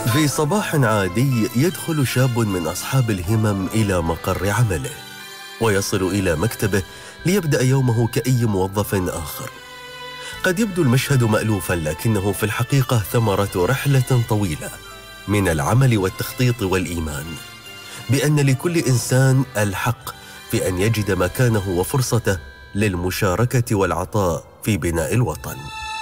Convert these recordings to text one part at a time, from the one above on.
في صباح عادي يدخل شاب من أصحاب الهمم إلى مقر عمله ويصل إلى مكتبه ليبدأ يومه كأي موظف آخر. قد يبدو المشهد مألوفا، لكنه في الحقيقة ثمرة رحلة طويلة من العمل والتخطيط والإيمان بأن لكل إنسان الحق في أن يجد مكانه وفرصته للمشاركة والعطاء في بناء الوطن.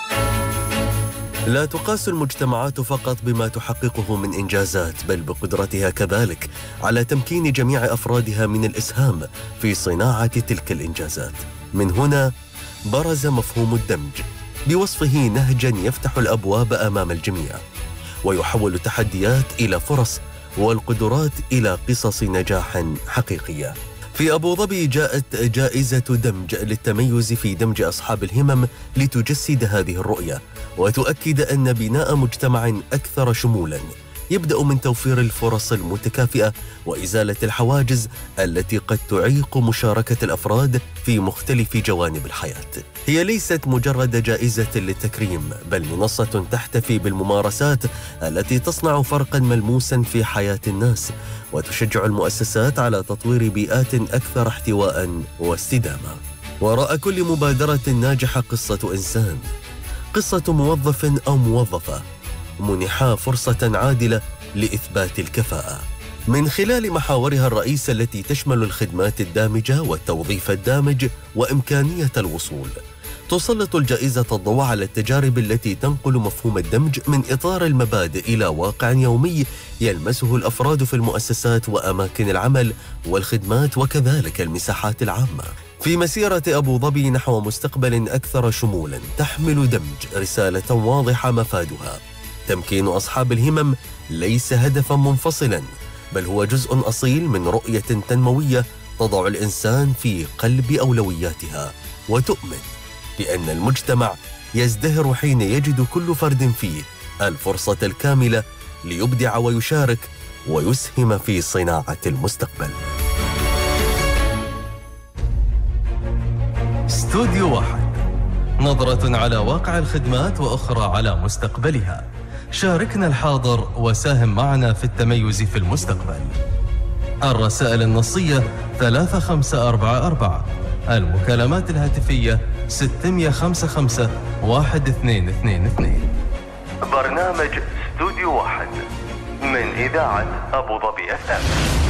لا تقاس المجتمعات فقط بما تحققه من إنجازات، بل بقدرتها كذلك على تمكين جميع أفرادها من الإسهام في صناعة تلك الإنجازات. من هنا برز مفهوم الدمج بوصفه نهجا يفتح الأبواب أمام الجميع ويحول التحديات إلى فرص والقدرات إلى قصص نجاح حقيقية. في أبو ظبي جاءت جائزة دمج للتميز في دمج أصحاب الهمم لتجسد هذه الرؤية وتؤكد أن بناء مجتمع أكثر شمولاً يبدأ من توفير الفرص المتكافئة وإزالة الحواجز التي قد تعيق مشاركة الأفراد في مختلف جوانب الحياة. هي ليست مجرد جائزة للتكريم، بل منصة تحتفي بالممارسات التي تصنع فرقاً ملموساً في حياة الناس وتشجع المؤسسات على تطوير بيئات أكثر احتواء واستدامة. وراء كل مبادرة ناجحة قصة إنسان، قصة موظف أو موظفة منحا فرصة عادلة لإثبات الكفاءة. من خلال محاورها الرئيسة التي تشمل الخدمات الدامجة والتوظيف الدامج وإمكانية الوصول، تسلط الجائزة الضوء على التجارب التي تنقل مفهوم الدمج من إطار المبادئ إلى واقع يومي يلمسه الأفراد في المؤسسات وأماكن العمل والخدمات وكذلك المساحات العامة. في مسيرة أبو ظبي نحو مستقبل أكثر شمولاً، تحمل دمج رسالة واضحة مفادها تمكين أصحاب الهمم ليس هدفاً منفصلاً، بل هو جزء أصيل من رؤية تنموية تضع الإنسان في قلب أولوياتها وتؤمن بأن المجتمع يزدهر حين يجد كل فرد فيه الفرصة الكاملة ليبدع ويشارك ويسهم في صناعة المستقبل. استوديو واحد، نظرة على واقع الخدمات وأخرى على مستقبلها. شاركنا الحاضر وساهم معنا في التميز في المستقبل. الرسائل النصية 3544، المكالمات الهاتفية 655 1222. برنامج استوديو واحد من إذاعة أبو ظبي FM.